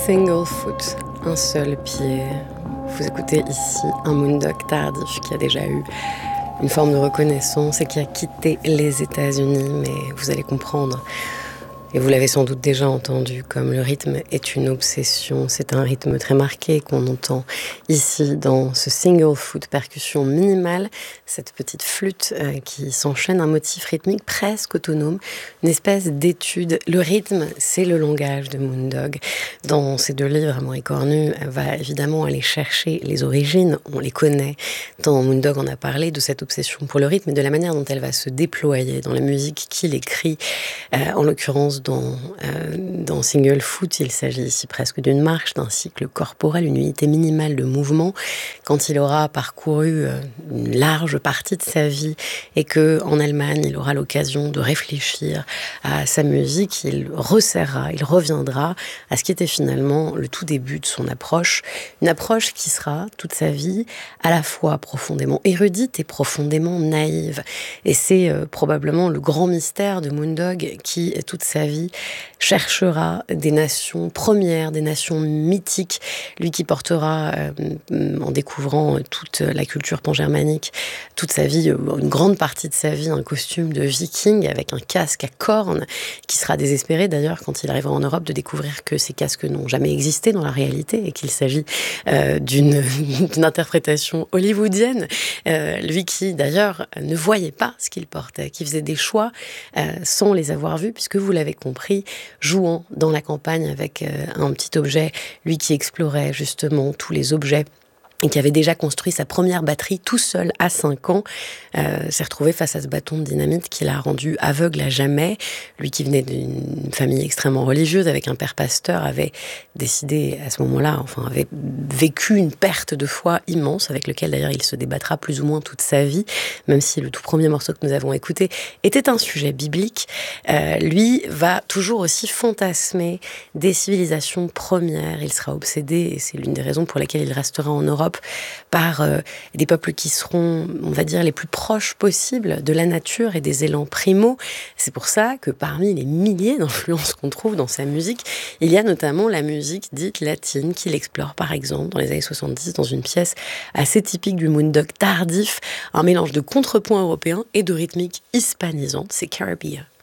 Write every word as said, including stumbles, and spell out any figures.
Single foot, un seul pied. Vous écoutez ici un Moondog tardif qui a déjà eu une forme de reconnaissance et qui a quitté les États-Unis, mais vous allez comprendre. Et vous l'avez sans doute déjà entendu, comme le rythme est une obsession. C'est un rythme très marqué qu'on entend ici dans ce single foot, percussion minimale, cette petite flûte euh, qui s'enchaîne un motif rythmique presque autonome, une espèce d'étude. Le rythme, c'est le langage de Moondog. Dans ces deux livres, Amour et Cornu, elle va évidemment aller chercher les origines, on les connaît. Dans Moondog, on a parlé de cette obsession pour le rythme et de la manière dont elle va se déployer dans la musique qu'il écrit, euh, en l'occurrence Dans, euh, dans Single Foot, il s'agit ici presque d'une marche, d'un cycle corporel, une unité minimale de mouvement. Quand il aura parcouru euh, une large partie de sa vie et qu'en Allemagne, il aura l'occasion de réfléchir à sa musique, il resserrera, il reviendra à ce qui était finalement le tout début de son approche. Une approche qui sera toute sa vie à la fois profondément érudite et profondément naïve. Et c'est euh, probablement le grand mystère de Moondog qui, toute sa vie, cherchera des nations premières, des nations mythiques, lui qui portera, euh, en découvrant toute la culture pan-germanique, toute sa vie, une grande partie de sa vie, un costume de viking avec un casque à cornes, qui sera désespéré d'ailleurs quand il arrivera en Europe de découvrir que ces casques n'ont jamais existé dans la réalité et qu'il s'agit euh, d'une, d'une interprétation hollywoodienne, euh, lui qui d'ailleurs ne voyait pas ce qu'il portait, qui faisait des choix euh, sans les avoir vus, puisque vous l'avez compris, jouant dans la campagne avec euh, un petit objet, lui qui explorait justement tous les objets et qui avait déjà construit sa première batterie tout seul à cinq ans, euh, s'est retrouvé face à ce bâton de dynamite qui l'a rendu aveugle à jamais. Lui qui venait d'une famille extrêmement religieuse avec un père pasteur avait décidé à ce moment-là, enfin avait vécu une perte de foi immense avec lequel d'ailleurs il se débattra plus ou moins toute sa vie, même si le tout premier morceau que nous avons écouté était un sujet biblique. Euh, lui va toujours aussi fantasmer des civilisations premières. Il sera obsédé, et c'est l'une des raisons pour lesquelles il restera en Europe, par euh, des peuples qui seront, on va dire, les plus proches possibles de la nature et des élans primaux. C'est pour ça que parmi les milliers d'influences qu'on trouve dans sa musique, il y a notamment la musique dite latine qu'il explore, par exemple, dans les années soixante-dix, dans une pièce assez typique du Moondog tardif, un mélange de contrepoint européen et de rythmique hispanisante, c'est Caribbean.